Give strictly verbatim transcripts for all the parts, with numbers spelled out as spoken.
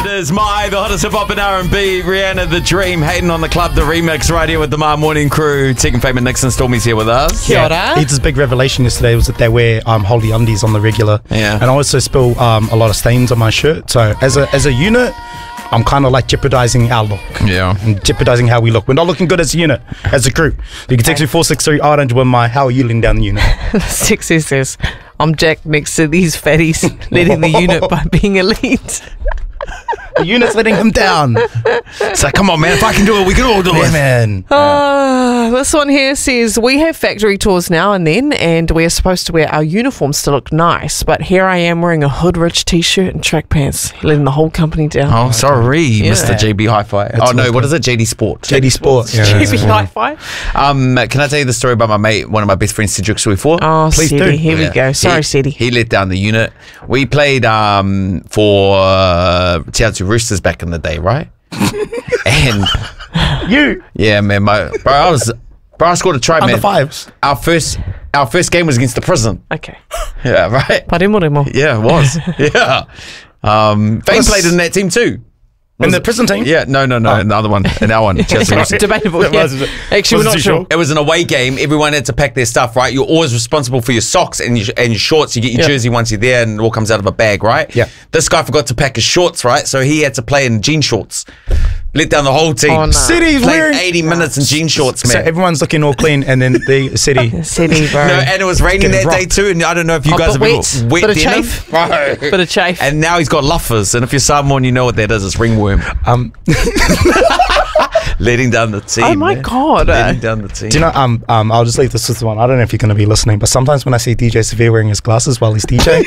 There's My, the hottest hip hop and R and B, Rihanna, The Dream, Hayden on the Club, the remix, right here with the My Morning crew. Second Favourite Nixon Stormy's here with us. Kia ora. It's big revelation yesterday was that they wear um, holy undies on the regular. Yeah. And I also spill um, a lot of stains on my shirt. So as a as a unit, I'm kind of like jeopardizing our look. Yeah. And jeopardizing how we look. We're not looking good as a unit, as a group. You can text me four six three orange with my how are you letting down the unit. Six says, I'm Jack next to these fatties, leading the unit by being elite. The unit's letting him down. It's like, come on, man. If I can do it, we can all do Yeah, it. man. Uh, this one here says, we have factory tours now and then, and we're supposed to wear our uniforms to look nice, but here I am wearing a hood-rich t-shirt and track pants, letting the whole company down. Oh, sorry, Yeah. Mister J B Hi-Fi. Oh, no, what is it? J D Sport. J D Sport. Yeah, J B yeah. Hi-Fi. Um, can I tell you the story about my mate, one of my best friends, Cedric Suifor? Oh, Please Sidi, do. here Yeah. we go. Sorry, he, Sidi. He let down the unit. We played um, for uh, Te Atu Roosters back in the day, right? And You. yeah, man, my bro, I was bro, I scored a try, Under man. fives. Our first, our first game was against the prison. Okay. Yeah, right. Paremo remo. Yeah, it was. Yeah. Um, Fane Was- played in that team too. In the prison team? Yeah, no, no, no, another one, another one. Chelsea Roosters. Debatable. That Yeah. was- Actually, we're wasn't not too sure. sure. It was an away game. Everyone had to pack their stuff, right? You're always responsible for your socks and your, and your shorts. You get your Yeah. jersey once you're there and it all comes out of a bag, right? Yeah. This guy forgot to pack his shorts, right? So he had to play in jean shorts. Let down the whole team. Oh, no. City's Played wearing. eighty minutes in jean shorts, So man. everyone's looking all clean, and then the city. City, bro. No, and it was raining Getting that day rocked. too. And I don't know if you Oh, guys but have wet. ever wet Bit of denim. chafe. Right. Bit of chafe. And now he's got luffers. And if you're someone, you know what that is. It's ringworm. Um, Letting down the team. Oh, my man. God. Letting down the team. do you know? Um, um, I'll just leave this with one. I don't know if you're going to be listening, but sometimes when I see D J Severe wearing his glasses while he's DJing,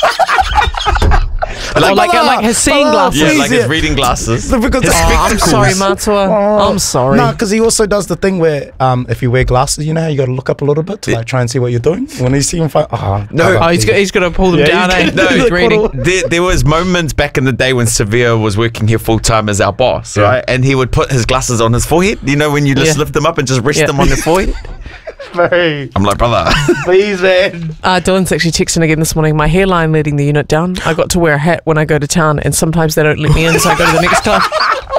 Oh, like, like his seeing Bala, glasses. Yeah, please, like yeah. his reading glasses. because His Oh, I'm spectacles. sorry, Matua. I'm sorry. No, because he also does the thing where um, if you wear glasses, you know how you got to look up a little bit to like try and see what you're doing. When you see him fight, oh, No. Oh, he's got, he's got to pull them Yeah, down, he's eh? got- He's no, reading. There, there was moments back in the day when Severe was working here full time as our boss, Yeah. right? And he would put his glasses on his forehead. You know when you just Yeah. lift them up and just rest Yeah. them on your forehead. Hey, I'm like, brother. please, man. Uh, Dylan's actually texting again this morning. My hairline letting the unit down. I got to wear a hat when I go to town, and sometimes they don't let me in, so I go to the next club.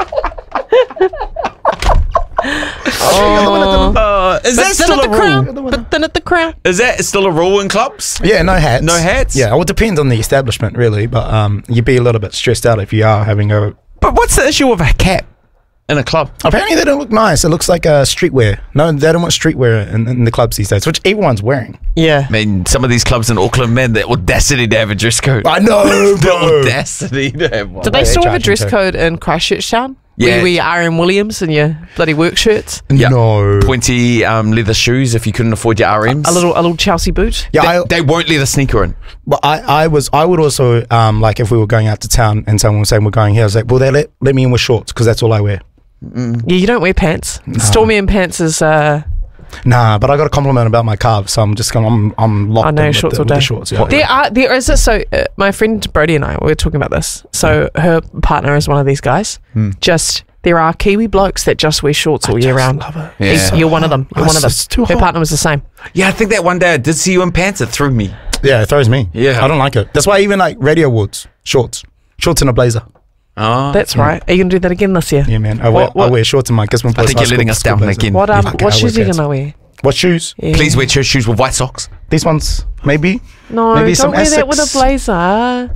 Oh, Uh, is that but then still at a the rule? crown. But then at the crown. Is that still a rule in clubs? Yeah, no hats. No hats? Yeah, well, it depends on the establishment, really. But um, you'd be a little bit stressed out if you are having a. But what's the issue with a cap in a club? Apparently, they don't look nice. It looks like a streetwear. No, they don't want streetwear in, in the clubs these days, which everyone's wearing. Yeah. I mean, some of these clubs in Auckland, man, the audacity to have a dress code. I know, The bro. audacity to have one. Did they Why still they have a charging dress too? code in Christchurch Town? Yeah. Where you R M Williams and your bloody work shirts? Yeah. No. Pointy um, leather shoes if you couldn't afford your R Ms. A little, a little Chelsea boot? Yeah, They, I, they won't let a sneaker in. But I, I was, I would also, um, like if we were going out to town and someone was saying we're going here, I was like, well, they let let me in with shorts because that's all I wear. Yeah, you don't wear pants. Stormy in pants is, uh, Nah, but I got a compliment about my calves, so I'm just gonna, I'm, I'm locked I know, in with shorts the, all with the day. shorts. Yeah. there are, there is a, so uh, my friend Brody and I, we were talking about this. So her partner is one of these guys. Just, there are Kiwi blokes that just wear shorts all year just round. love it. Yeah. He's- You're one of them. You're Oh, one of them. it's too Her hot. partner was the same. Yeah, I think that one day I did see you in pants. It threw me. Yeah, it throws me. Yeah. I don't like it. That's why even like radio awards, shorts, shorts and a blazer. Oh, That's right. Are you going to do that again this year? Yeah, man. I wear, What- what- I wear shorts in my Gisborne I Boys think High you're letting School us down school blazer. again. What, um, Fuck it, what I shoes wear are you pants. going to wear? What shoes? Yeah. Please wear church shoes with white socks. These ones, maybe. No, Maybe don't some wear that with a Essex. blazer.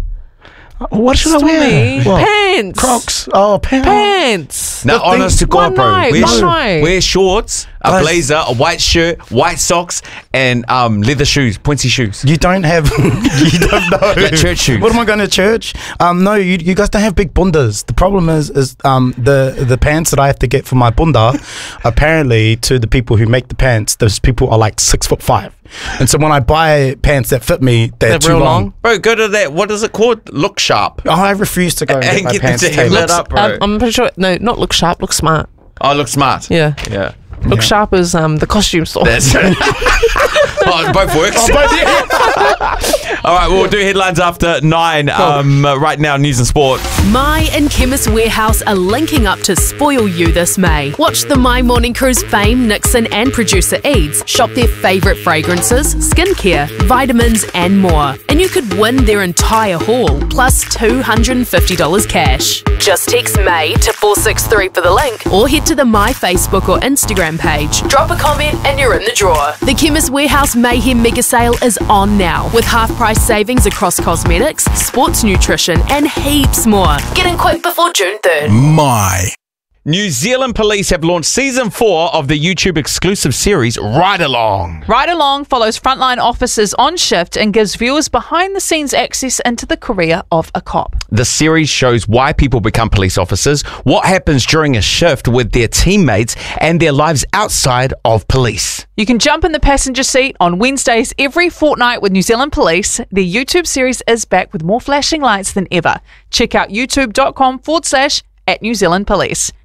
What should Stormy. What? Pants. Crocs. Oh, pants. Pants. Now, The thing- honest to God, one bro. night, wear, one sh- night. wear shorts, a Guys. blazer, a white shirt, white socks, and um, leather shoes, pointy shoes. You don't have. You don't know. Like church shoes. What am I going to church? Um, no, you, you guys don't have big bundas. The problem is, is um, the the pants that I have to get for my bunda. Apparently, to the people who make the pants, those people are like six foot five, and so when I buy pants that fit me, they're, They're too real long. long? Bro, go to that. What is it called? Look Sharp. Oh, I refuse to go and get And my get them pants to hem tailored. it up, bro. Um, I'm pretty sure, no, not look sharp, look smart. Oh, look smart. Yeah. Yeah. Look Sharp is um, the costume store. That's it. Oh, both works. Oh, both, yeah. All right, we'll do headlines after nine. Um, uh, right now, news and sport. My and Chemist Warehouse are linking up to spoil you this May. Watch the My Morning Crew's fame, Nixon and producer Eads shop their favourite fragrances, skincare, vitamins and more. And you could win their entire haul, plus two hundred fifty dollars cash. Just text May to four six three for the link, or head to the My Facebook or Instagram page. Drop a comment and you're in the draw. The Chemist Warehouse Mayhem Mega Sale is on now, with half price savings across cosmetics, sports nutrition and heaps more. Get in quick before June third. My. New Zealand Police have launched season four of the YouTube exclusive series Ride Along. Ride Along follows frontline officers on shift and gives viewers behind-the-scenes access into the career of a cop. The series shows why people become police officers, what happens during a shift with their teammates, and their lives outside of police. You can jump in the passenger seat on Wednesdays every fortnight with New Zealand Police. Their YouTube series is back with more flashing lights than ever. Check out youtube.com forward slash at New Zealand Police.